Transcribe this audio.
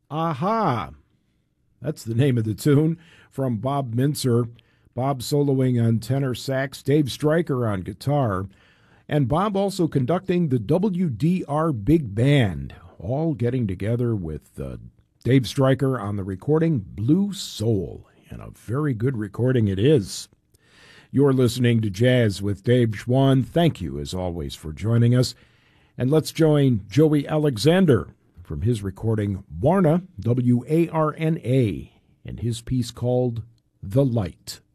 Aha! That's the name of the tune from Bob Mintzer. Bob soloing on tenor sax, Dave Stryker on guitar, and Bob also conducting the WDR Big Band, all getting together with Dave Stryker on the recording Blue Soul, and a very good recording it is. You're listening to Jazz with Dave Schwann. Thank you, as always, for joining us. And let's join Joey Alexander from his recording Warna, W-A-R-N-A, and his piece called The Light.